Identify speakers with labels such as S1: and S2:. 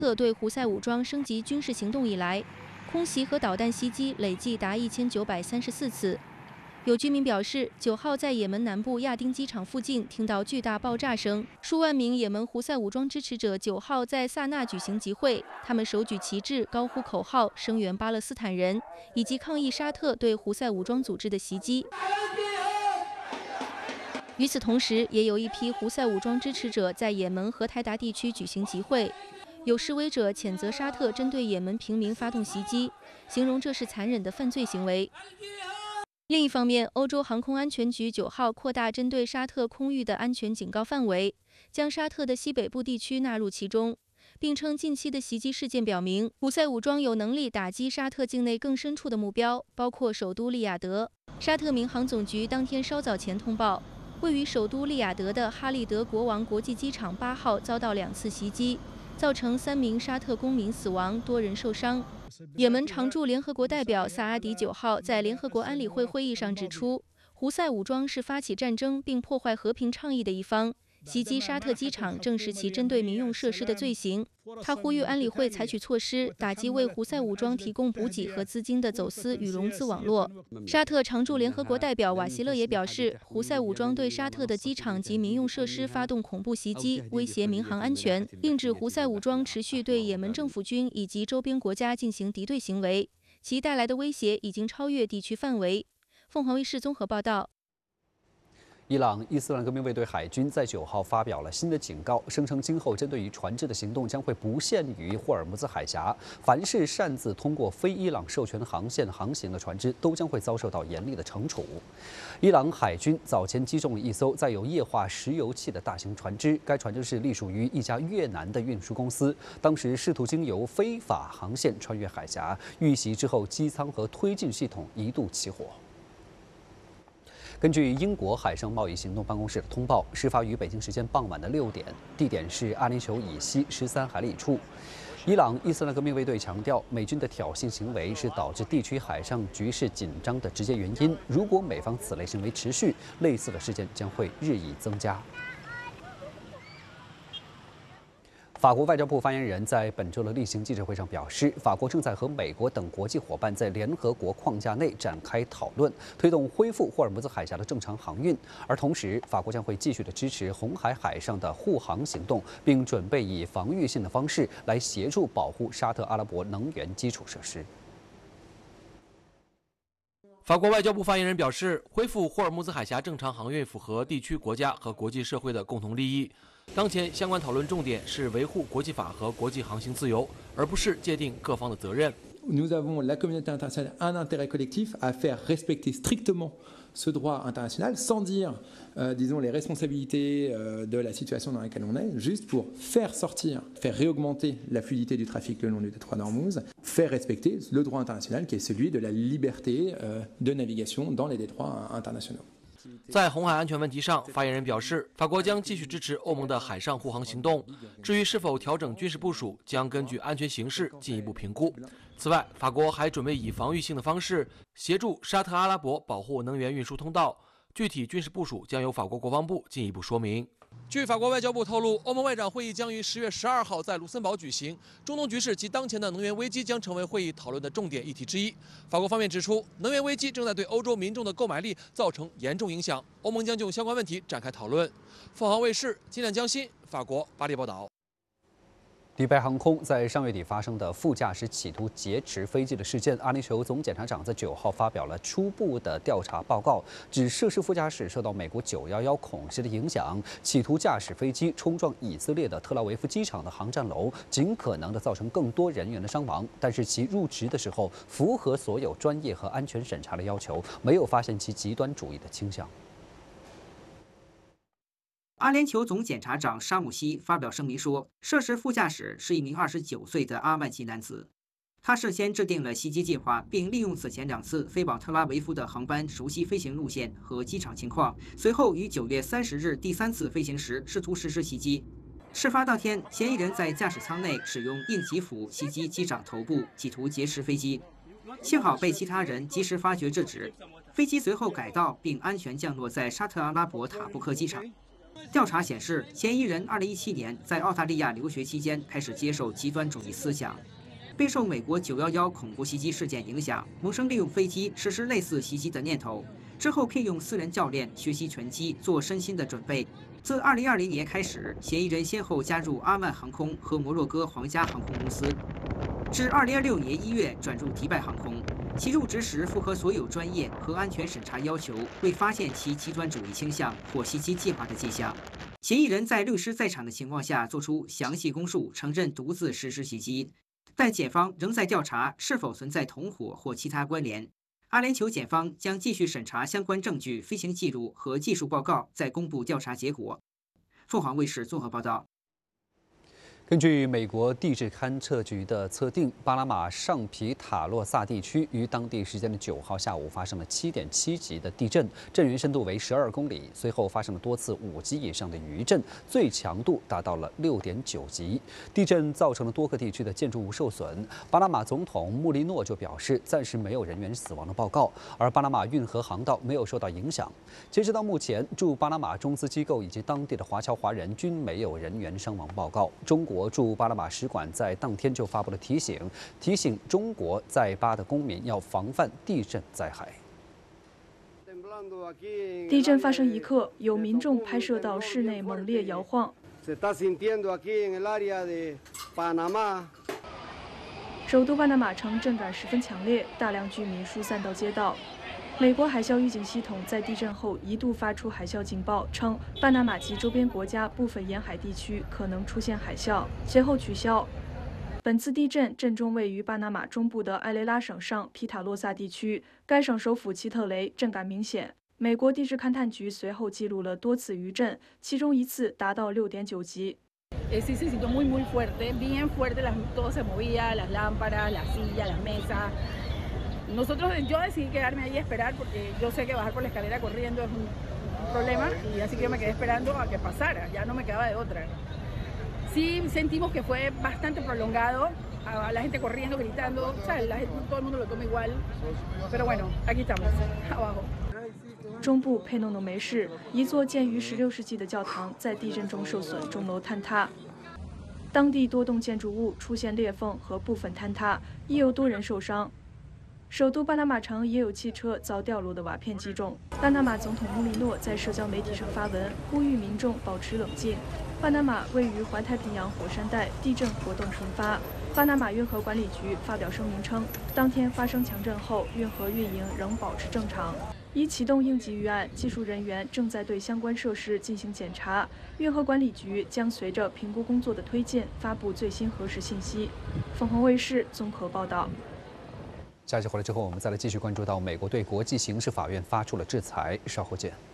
S1: 对胡塞武装升级军事行动以来，空袭和导弹袭击累计达1934次。有居民表示，9号在也门南部亚丁机场附近听到巨大爆炸声，数万名也门胡塞武装支持者9号在萨那举行集会，他们手举旗帜，高呼口号，声援巴勒斯坦人，以及抗议沙特对胡塞武装组织的袭击。与此同时，也有一批胡塞武装支持者在也门和台达地区举行集会。有示威者谴责沙特针对也门平民发动袭击，形容这是残忍的犯罪行为。另一方面，欧洲航空安全局9号扩大针对沙特空域的安全警告范围，将沙特的西北部地区纳入其中，并称近期的袭击事件表明，胡塞武装有能力打击沙特境内更深处的目标，包括首都利雅得。沙特民航总局当天稍早前通报，位于首都利雅得的哈利德国王国际机场8号遭到2次袭击，造成3名沙特公民死亡，多人受伤。也门常驻联合国代表萨阿迪9号在联合国安理会会议上指出，胡塞武装是发起战争并破坏和平倡议的一方，袭击沙特机场正是其针对民用设施的罪行。他呼吁安理会采取措施，打击为胡塞武装提供补给和资金的走私与融资网络。沙特常驻联合国代表瓦希勒也表示，胡塞武装对沙特的机场及民用设施发动恐怖袭击，威胁民航安全，并指胡塞武装持续对也门政府军以及周边国家进行敌对行为，其带来的威胁已经超越地区范围。凤凰卫视综合报道。
S2: 伊朗伊斯兰革命卫队海军在9号发表了新的警告，声称今后针对于船只的行动将会不限于霍尔木兹海峡，凡是擅自通过非伊朗授权航线航行的船只都将会遭受到严厉的惩处。伊朗海军早前击中了一艘载有液化石油气的大型船只，该船只是隶属于一家越南的运输公司，当时试图经由非法航线穿越海峡，遇袭之后机舱和推进系统一度起火。根据英国海上贸易行动办公室的通报，事发于北京时间傍晚的6点，地点是阿联酋以西13海里处。伊朗伊斯兰革命卫队强调，美军的挑衅行为是导致地区海上局势紧张的直接原因。如果美方此类行为持续，类似的事件将会日益增加。法国外交部发言人在本周的例行记者会上表示，法国正在和美国等国际伙伴在联合国框架内展开讨论，推动恢复霍尔木兹海峡的正常航运。而同时，法国将会继续的支持红海海上的护航行动，并准备以防御性的方式来协助保护沙特阿拉伯能源基础设施。
S3: 法国外交部发言人表示，恢复霍尔木兹海峡正常航运符合地区国家和国际社会的共同利益。当前相关讨论重点是维护国际法和国际航行自由，而不是界定各方的责任。
S4: Nous avons la communauté internationale un intérêt collectif à faire respecter strictement ce droit international, sans dire, disons, les responsabilités de la situation dans laquelle on est, juste pour faire sortir, faire réaugmenter la fluidité du trafic le long du détroit d'Ormuz, faire respecter le droit international qui est celui de la liberté de navigation dans les détroits internationaux.
S3: 在红海安全问题上，发言人表示，法国将继续支持欧盟的海上护航行动。至于是否调整军事部署，将根据安全形势进一步评估。此外，法国还准备以防御性的方式协助沙特阿拉伯保护能源运输通道。具体军事部署将由法国国防部进一步说明。据法国外交部透露，欧盟外长会议将于10月12号在卢森堡举行。中东局势及当前的能源危机将成为会议讨论的重点议题之一。法国方面指出，能源危机正在对欧洲民众的购买力造成严重影响，欧盟将就相关问题展开讨论。凤凰卫视金亮江欣，法国巴黎报道。
S2: 迪拜航空在上月底发生的副驾驶企图劫持飞机的事件，阿联酋总检察长在9号发表了初步的调查报告，指涉事副驾驶受到美国911恐袭的影响，企图驾驶飞机冲撞以色列的特拉维夫机场的航站楼，尽可能的造成更多人员的伤亡。但是其入职的时候符合所有专业和安全审查的要求，没有发现其极端主义的倾向。
S5: 阿联酋总检察长沙姆西发表声明说，涉事副驾驶是一名29岁的阿曼籍男子，他事先制定了袭击计划，并利用此前2次飞往特拉维夫的航班熟悉飞行路线和机场情况，随后于9月30日第3次飞行时试图实施袭击。事发当天，嫌疑人在驾驶舱内使用硬击斧袭击机长头部，企图劫持飞机，幸好被其他人及时发觉制止，飞机随后改道并安全降落在沙特阿拉伯塔布克机场。 调查显示，嫌疑人2017年在澳大利亚留学期间开始接受极端主义思想，备受美国911恐怖袭击事件影响，萌生利用飞机实施类似袭击的念头。之后聘用私人教练学习拳击，做身心的准备。自2020年开始，嫌疑人先后加入阿曼航空和摩洛哥皇家航空公司，至2026年1月转入迪拜航空。其入职时符合所有专业和安全审查要求，未发现其极端主义倾向或袭击计划的迹象。嫌疑人在律师在场的情况下作出详细供述，承认独自实施袭击，但检方仍在调查是否存在同伙或其他关联。阿联酋检方将继续审查相关证据、飞行记录和技术报告，再公布调查结果。凤凰卫视综合报道。
S2: 根据美国地质勘测局的测定，巴拿马上皮塔洛萨地区于当地时间的9号下午发生了7.7级的地震，震源深度为12公里。随后发生了多次5级以上的余震，最强度达到了6.9级。地震造成了多个地区的建筑物受损。巴拿马总统穆利诺就表示，暂时没有人员死亡的报告，而巴拿马运河航道没有受到影响。截止到目前，驻巴拿马中资机构以及当地的华侨华人均没有人员伤亡报告。中国驻巴拿马使馆在当天就发布了提醒中国在巴的公民要防范地震灾害。
S6: 地震发生一刻，有民众拍摄到室内猛烈摇晃。首都巴拿马城震感十分强烈，大量居民疏散到街道。美国海啸预警系统在地震后一度发出海啸警报，称巴拿马及周边国家部分沿海地区可能出现海啸，随后取消。本次地震震中位于巴拿马中部的埃雷拉省上皮塔洛萨地区，该省首府奇特雷震感明显。美国地质勘探局随后记录了多次余震，其中一次达到6.9级。
S7: Sí se sintió muy fuerte, bien fuerte, todo se movía, las lámparas, las sillas, las mesas. Nosotros, yo decidí quedarme ahí a esperar porque yo sé que bajar por la escalera corriendo es un problema y así que yo me quedé esperando a que pasara, ya no me quedaba de otra. Sí sentimos que fue bastante prolongado, a la gente corriendo, gritando, ¿sabes? Todo el mundo lo toma igual, pero bueno, aquí estamos, abajo.
S6: 中部佩诺诺梅市一座建于16世纪的教堂在地震中受损，钟楼坍塌。当地多栋建筑物出现裂缝和部分坍塌，亦有多人受伤。首都巴拿马城也有汽车遭掉落的瓦片击中。巴拿马总统穆利诺在社交媒体上发文，呼吁民众保持冷静。巴拿马位于环太平洋火山带，地震活动频发。巴拿马运河管理局发表声明称，当天发生强震后，运河运营仍保持正常。已启动应急预案，技术人员正在对相关设施进行检查。运河管理局将随着评估工作的推进，发布最新核实信息。凤凰卫视综合报道。
S2: 消息回来之后，我们再来继续关注到美国对国际刑事法院发出了制裁，稍后见。